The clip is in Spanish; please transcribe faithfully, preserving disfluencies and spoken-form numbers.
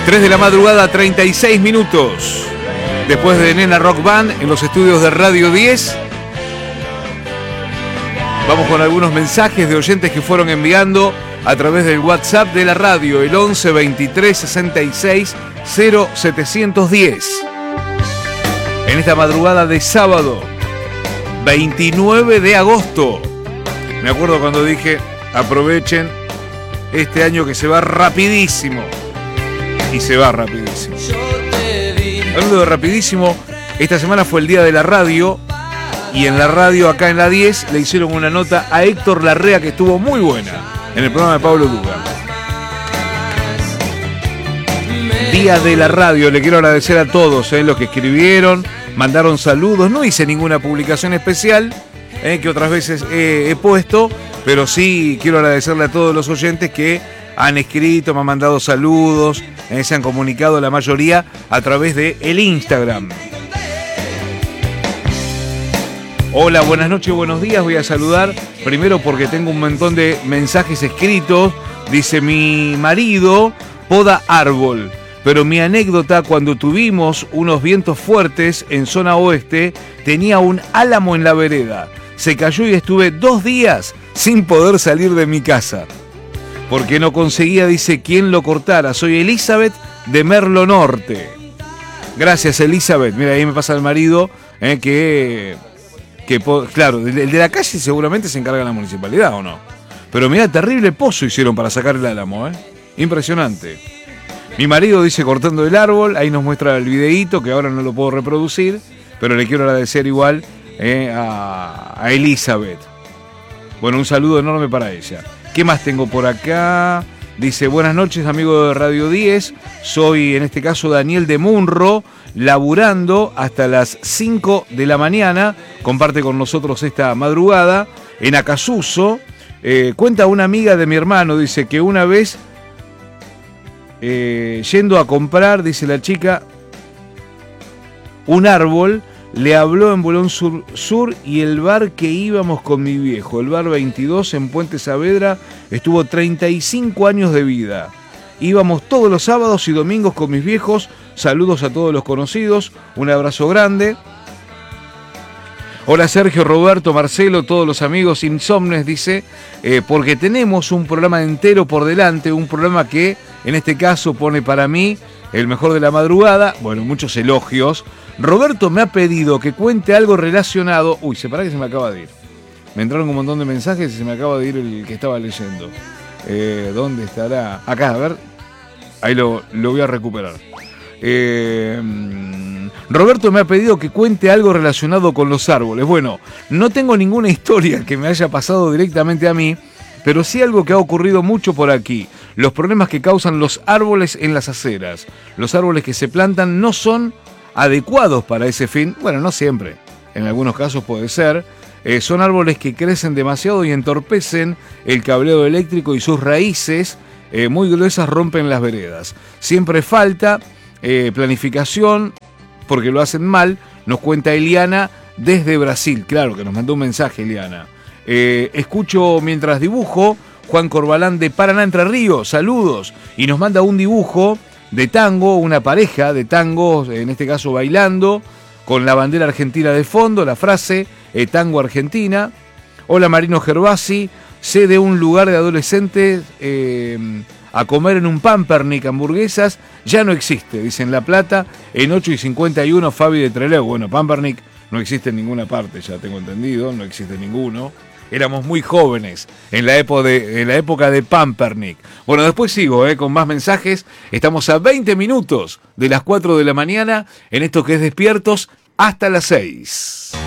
tres de la madrugada, treinta y seis minutos. Después de Nena Rock Band en los estudios de Radio diez. Vamos con algunos mensajes de oyentes que fueron enviando a través del WhatsApp de la radio, el once veintitrés sesenta y seis cero setecientos diez. En esta madrugada de sábado, veintinueve de agosto. Me acuerdo cuando dije, aprovechen este año que se va rapidísimo. Y se va rapidísimo. Hablando de rapidísimo, esta semana fue el día de la radio. Y en la radio, acá en la diez, le hicieron una nota a Héctor Larrea que estuvo muy buena en el programa de Pablo Duga. Día de la radio, le quiero agradecer a todos eh, los que escribieron, mandaron saludos. No hice ninguna publicación especial eh, que otras veces eh, he puesto, pero sí quiero agradecerle a todos los oyentes que han escrito, me han mandado saludos, eh, se han comunicado la mayoría a través de el Instagram. Hola, buenas noches, buenos días. Voy a saludar primero porque tengo un montón de mensajes escritos. Dice, mi marido poda árbol, pero mi anécdota cuando tuvimos unos vientos fuertes en zona oeste, tenía un álamo en la vereda. Se cayó y estuve dos días sin poder salir de mi casa. Porque no conseguía, dice, quién lo cortara. Soy Elizabeth de Merlo Norte. Gracias, Elizabeth. Mira, ahí me pasa el marido, eh, que... Que, claro, el de la calle seguramente se encarga la municipalidad, ¿o no? Pero mira, terrible pozo hicieron para sacar el álamo, ¿eh? Impresionante. Mi marido dice cortando el árbol, ahí nos muestra el videíto, que ahora no lo puedo reproducir, pero le quiero agradecer igual eh, a, a Elizabeth. Bueno, un saludo enorme para ella. ¿Qué más tengo por acá? Dice, buenas noches, amigo de Radio diez. Soy, en este caso, Daniel de Munro, laburando hasta las cinco de la mañana. Comparte con nosotros esta madrugada en Acasuso. Eh, cuenta una amiga de mi hermano, dice que una vez eh, yendo a comprar, dice la chica, un árbol, le habló en Bolón Sur, Sur y el bar que íbamos con mi viejo, el bar veintidós en Puente Saavedra, estuvo treinta y cinco años de vida. Íbamos todos los sábados y domingos con mis viejos. Saludos a todos los conocidos. Un abrazo grande. Hola Sergio, Roberto, Marcelo, todos los amigos insomnes, dice, eh, porque tenemos un programa entero por delante, un programa que en este caso pone para mí el mejor de la madrugada. Bueno, muchos elogios. Roberto me ha pedido que cuente algo relacionado. Uy, se para que se me acaba de ir. Me entraron un montón de mensajes y se me acaba de ir el que estaba leyendo. Eh, ¿Dónde estará? Acá, a ver. Ahí lo, lo voy a recuperar. Eh, Roberto me ha pedido que cuente algo relacionado con los árboles. Bueno, no tengo ninguna historia que me haya pasado directamente a mí, pero sí algo que ha ocurrido mucho por aquí. Los problemas que causan los árboles en las aceras. Los árboles que se plantan no son adecuados para ese fin. Bueno, no siempre. En algunos casos puede ser. Eh, son árboles que crecen demasiado y entorpecen el cableado eléctrico y sus raíces eh, muy gruesas rompen las veredas. Siempre falta eh, planificación porque lo hacen mal, nos cuenta Eliana desde Brasil. Claro que nos mandó un mensaje Eliana. Eh, escucho mientras dibujo, Juan Corbalán de Paraná, Entre Ríos, saludos. Y nos manda un dibujo de tango, una pareja de tangos, en este caso bailando, con la bandera argentina de fondo, la frase eh, tango argentina. Hola Marino Gervasi, sé de un lugar de adolescentes eh, a comer en un Pampernick hamburguesas, ya no existe, dice en La Plata, en ocho y cincuenta y uno Fabi de Trelew. Bueno, Pampernick no existe en ninguna parte, ya tengo entendido, no existe ninguno. Éramos muy jóvenes en la, época de, en la época de Pampernick. Bueno, después sigo eh, con más mensajes. Estamos a veinte minutos de las cuatro de la mañana en esto que es Despiertos hasta las seis.